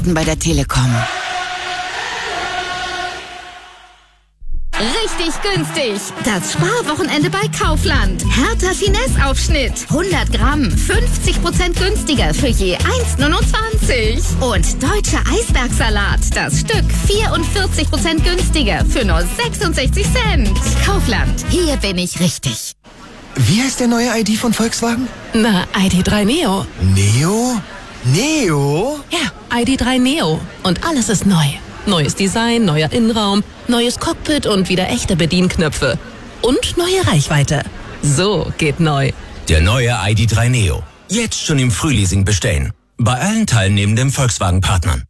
bei der Telekom. Richtig günstig. Das Sparwochenende bei Kaufland. Hertha Finesse-Aufschnitt. 100 Gramm. 50% günstiger für je 1,29. Und deutscher Eisbergsalat. Das Stück 44% günstiger für nur 66 Cent. Kaufland. Hier bin ich richtig. Wie heißt der neue ID von Volkswagen? Na, ID.3 Neo. Neo? Neo? Ja, ID.3 Neo. Und alles ist neu. Neues Design, neuer Innenraum, neues Cockpit und wieder echte Bedienknöpfe. Und neue Reichweite. So geht neu. Der neue ID.3 Neo. Jetzt schon im Frühleasing bestellen. Bei allen teilnehmenden Volkswagen-Partnern.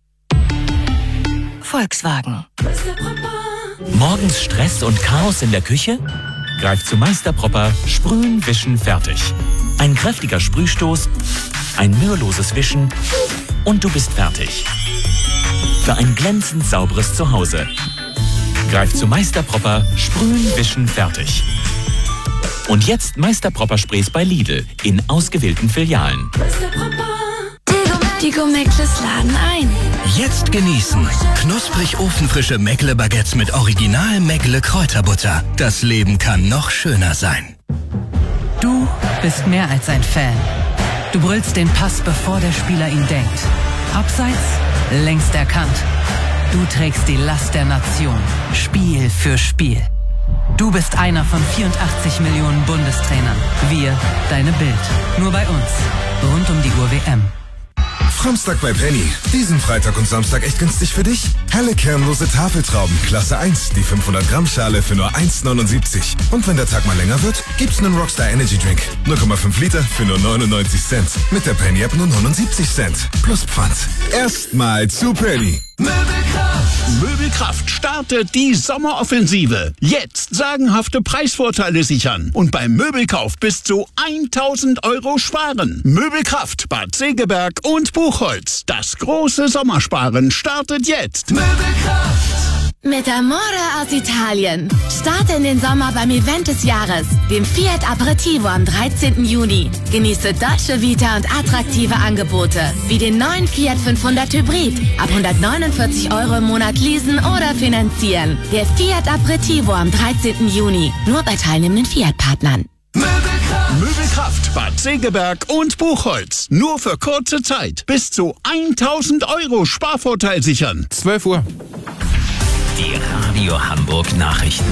Volkswagen. Morgens Stress und Chaos in der Küche? Greif zu Meister Propper, sprühen, wischen, fertig. Ein kräftiger Sprühstoß, ein müheloses Wischen und du bist fertig. Für ein glänzend sauberes Zuhause. Greif zu Meister Propper, sprühen, wischen, fertig. Und jetzt Meister Propper Sprays bei Lidl in ausgewählten Filialen. Die Go-Meckles laden ein. Jetzt genießen. Knusprig ofenfrische Meckle-Baguettes mit original Meckle-Kräuterbutter. Das Leben kann noch schöner sein. Du bist mehr als ein Fan. Du brüllst den Pass, bevor der Spieler ihn denkt. Abseits, längst erkannt. Du trägst die Last der Nation. Spiel für Spiel. Du bist einer von 84 Millionen Bundestrainern. Wir, deine Bild. Nur bei uns. Rund um die Uhr WM. Samstag bei Penny. Diesen Freitag und Samstag echt günstig für dich? Helle kernlose Tafeltrauben, Klasse 1, die 500 Gramm Schale für nur 1,79. Und wenn der Tag mal länger wird, gibt's einen Rockstar Energy Drink. 0,5 Liter für nur 99 Cent. Mit der Penny App nur 79 Cent. Plus Pfand. Erstmal zu Penny. Möbelkraft startet die Sommeroffensive. Jetzt sagenhafte Preisvorteile sichern und beim Möbelkauf bis zu 1.000 Euro sparen. Möbelkraft, Bad Segeberg und Buchholz. Das große Sommersparen startet jetzt. Mit Amore aus Italien. Starte in den Sommer beim Event des Jahres, dem Fiat Aperitivo am 13. Juni. Genieße Dolce Vita und attraktive Angebote, wie den neuen Fiat 500 Hybrid. Ab 149 Euro im Monat leasen oder finanzieren. Der Fiat Aperitivo am 13. Juni. Nur bei teilnehmenden Fiat-Partnern. Möbelkraft, Bad Segeberg und Buchholz. Nur für kurze Zeit. Bis zu 1.000 Euro Sparvorteil sichern. 12 Uhr. Die Radio Hamburg Nachrichten.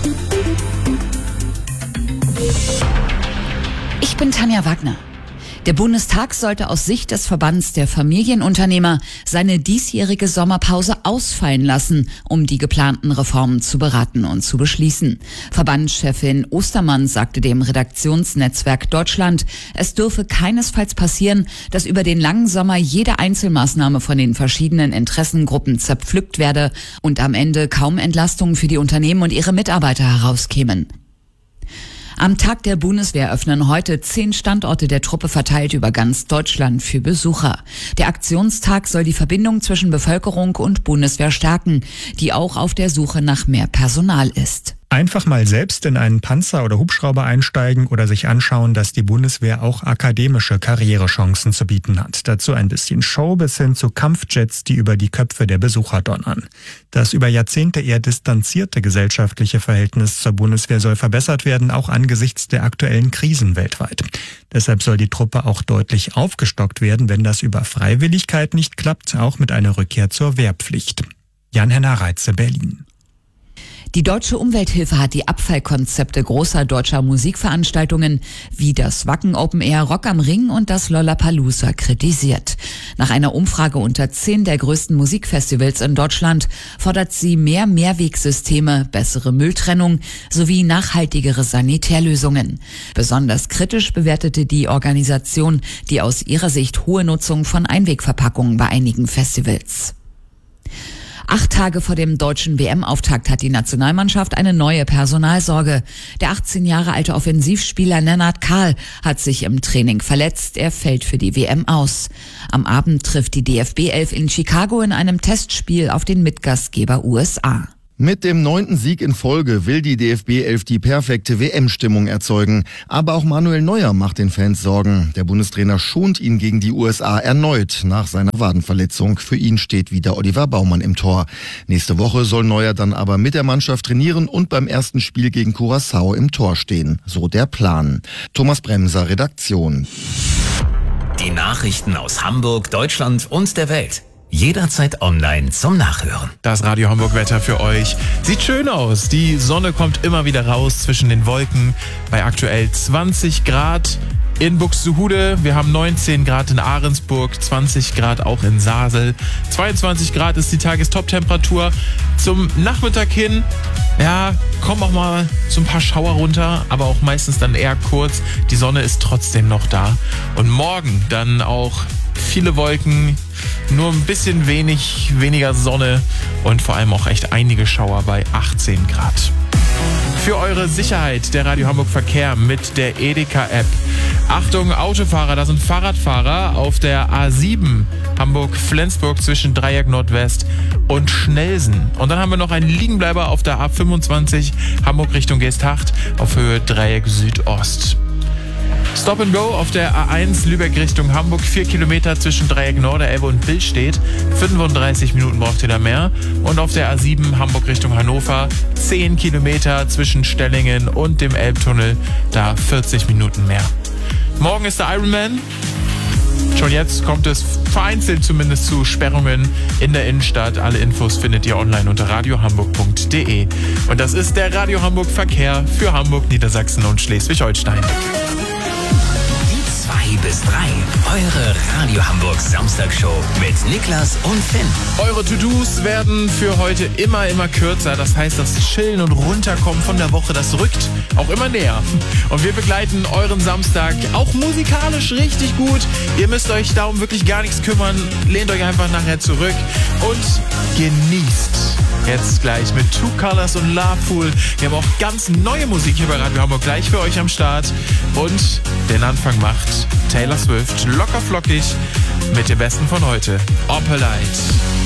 Ich bin Tanja Wagner. Der Bundestag sollte aus Sicht des Verbands der Familienunternehmer seine diesjährige Sommerpause ausfallen lassen, um die geplanten Reformen zu beraten und zu beschließen. Verbandschefin Ostermann sagte dem Redaktionsnetzwerk Deutschland, es dürfe keinesfalls passieren, dass über den langen Sommer jede Einzelmaßnahme von den verschiedenen Interessengruppen zerpflückt werde und am Ende kaum Entlastungen für die Unternehmen und ihre Mitarbeiter herauskämen. Am Tag der Bundeswehr öffnen heute 10 Standorte der Truppe verteilt über ganz Deutschland für Besucher. Der Aktionstag soll die Verbindung zwischen Bevölkerung und Bundeswehr stärken, die auch auf der Suche nach mehr Personal ist. Einfach mal selbst in einen Panzer oder Hubschrauber einsteigen oder sich anschauen, dass die Bundeswehr auch akademische Karrierechancen zu bieten hat. Dazu ein bisschen Show bis hin zu Kampfjets, die über die Köpfe der Besucher donnern. Das über Jahrzehnte eher distanzierte gesellschaftliche Verhältnis zur Bundeswehr soll verbessert werden, auch angesichts der aktuellen Krisen weltweit. Deshalb soll die Truppe auch deutlich aufgestockt werden, wenn das über Freiwilligkeit nicht klappt, auch mit einer Rückkehr zur Wehrpflicht. Jan-Henner Reitze, Berlin. Die Deutsche Umwelthilfe hat die Abfallkonzepte großer deutscher Musikveranstaltungen wie das Wacken Open Air Rock am Ring und das Lollapalooza kritisiert. Nach einer Umfrage unter 10 der größten Musikfestivals in Deutschland fordert sie mehr Mehrwegsysteme, bessere Mülltrennung sowie nachhaltigere Sanitärlösungen. Besonders kritisch bewertete die Organisation die aus ihrer Sicht hohe Nutzung von Einwegverpackungen bei einigen Festivals. 8 Tage vor dem deutschen WM-Auftakt hat die Nationalmannschaft eine neue Personalsorge. Der 18 Jahre alte Offensivspieler Lennart Kahl hat sich im Training verletzt. Er fällt für die WM aus. Am Abend trifft die DFB 11 in Chicago in einem Testspiel auf den Mitgastgeber USA. Mit dem 9. Sieg in Folge will die DFB 11 die perfekte WM-Stimmung erzeugen. Aber auch Manuel Neuer macht den Fans Sorgen. Der Bundestrainer schont ihn gegen die USA erneut nach seiner Wadenverletzung. Für ihn steht wieder Oliver Baumann im Tor. Nächste Woche soll Neuer dann aber mit der Mannschaft trainieren und beim ersten Spiel gegen Curaçao im Tor stehen. So der Plan. Thomas Bremser, Redaktion. Die Nachrichten aus Hamburg, Deutschland und der Welt. Jederzeit online zum Nachhören. Das Radio Hamburg Wetter für euch. Sieht schön aus. Die Sonne kommt immer wieder raus zwischen den Wolken bei aktuell 20 Grad in Buxtehude. Wir haben 19 Grad in Ahrensburg, 20 Grad auch in Sasel. 22 Grad ist die Tagestop-Temperatur. Zum Nachmittag hin, ja, kommen auch mal so ein paar Schauer runter, aber auch meistens dann eher kurz. Die Sonne ist trotzdem noch da. Und morgen dann auch viele Wolken, nur ein bisschen weniger Sonne und vor allem auch echt einige Schauer bei 18 Grad. Für eure Sicherheit der Radio Hamburg Verkehr mit der Edeka-App. Achtung Autofahrer, da sind Fahrradfahrer auf der A7 Hamburg-Flensburg zwischen Dreieck Nordwest und Schnelsen. Und dann haben wir noch einen Liegenbleiber auf der A25 Hamburg Richtung Geesthacht auf Höhe Dreieck Südost. Stop and Go auf der A1 Lübeck Richtung Hamburg, 4 Kilometer zwischen Dreieck Norderelbe und Billstedt. 35 Minuten braucht ihr da mehr. Und auf der A7 Hamburg Richtung Hannover, 10 Kilometer zwischen Stellingen und dem Elbtunnel, da 40 Minuten mehr. Morgen ist der Ironman. Schon jetzt kommt es vereinzelt zumindest zu Sperrungen in der Innenstadt. Alle Infos findet ihr online unter radiohamburg.de. Und das ist der Radio Hamburg Verkehr für Hamburg, Niedersachsen und Schleswig-Holstein. 2 bis 3. Eure Radio Hamburg Samstagshow mit Niklas und Finn. Eure To-Dos werden für heute immer kürzer. Das heißt, das Chillen und Runterkommen von der Woche, das rückt auch immer näher. Und wir begleiten euren Samstag auch musikalisch richtig gut. Ihr müsst euch darum wirklich gar nichts kümmern. Lehnt euch einfach nachher zurück und genießt. Jetzt gleich mit Two Colors und Lovefool. Wir haben auch ganz neue Musik hier bei Radio Hamburg gleich für euch am Start. Und den Anfang macht Taylor Swift locker flockig mit dem Besten von heute. Opalite.